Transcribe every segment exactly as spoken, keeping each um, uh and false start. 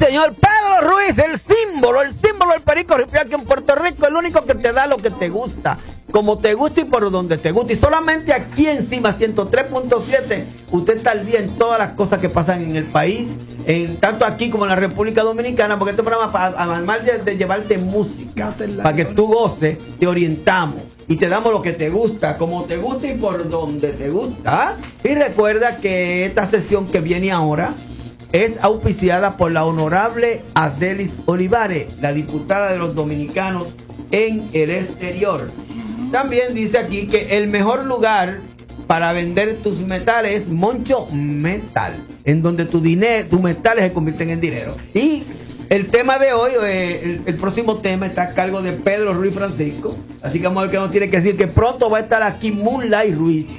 señor, Pedro Ruiz, el símbolo, el símbolo del perico ripio aquí en Puerto Rico, el único que te da lo que te gusta, como te gusta y por donde te gusta. Y solamente aquí encima, ciento tres punto siete, usted está al día en todas las cosas que pasan en el país, en, tanto aquí como en la República Dominicana, porque este programa, para, además de, de llevarte música, para que tú goces, te orientamos y te damos lo que te gusta, como te gusta y por donde te gusta. Y recuerda que esta sesión que viene ahora es auspiciada por la honorable Adelis Olivares, la diputada de los dominicanos en el exterior. También dice aquí que el mejor lugar para vender tus metales es Moncho Metal, en donde tu dinero, tus metales se convierten en dinero. Y el tema de hoy, eh, el, el próximo tema está a cargo de Pedro Ruiz Francisco. Así que vamos a ver qué nos tiene que decir, que pronto va a estar aquí Moonlight Ruiz.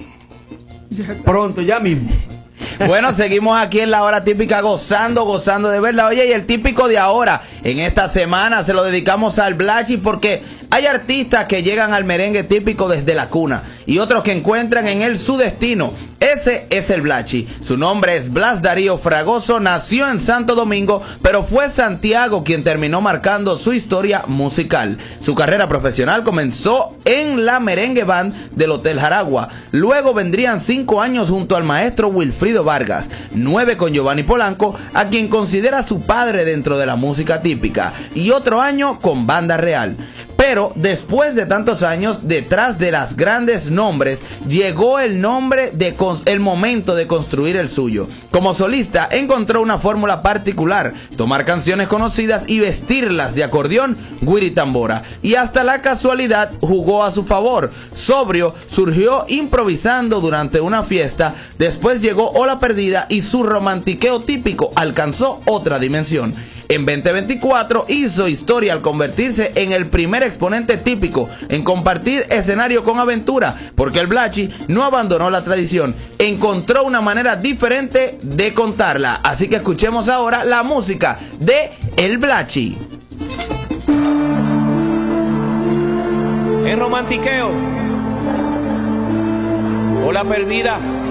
Pronto, ya mismo. Bueno, seguimos aquí en la hora típica gozando, gozando de verla. Oye, y el típico de ahora, en esta semana se lo dedicamos al Blachi, porque hay artistas que llegan al merengue típico desde la cuna y otros que encuentran en él su destino. Ese es el Blachi. Su nombre es Blas Darío Fragoso, nació en Santo Domingo, pero fue Santiago quien terminó marcando su historia musical. Su carrera profesional comenzó en la Merengue Band del Hotel Jaragua. Luego vendrían cinco años junto al maestro Wilfrido Vargas, nueve con Giovanni Polanco, a quien considera su padre dentro de la música típica, y otro año con Banda Real. Pero después de tantos años, detrás de las grandes nombres, llegó el nombre de el momento de construir el suyo. Como solista, encontró una fórmula particular: tomar canciones conocidas y vestirlas de acordeón, güiro y tambora. Y hasta la casualidad jugó a su favor. Sobrio, surgió improvisando durante una fiesta. Después llegó Ola Perdida y su romantiqueo típico alcanzó otra dimensión. En veinte veinticuatro hizo historia al convertirse en el primer exponente típico en compartir escenario con Aventura, porque el Blachi no abandonó la tradición, encontró una manera diferente de contarla. Así que escuchemos ahora la música de El Blachi. En romantiqueo, Ola Perdida.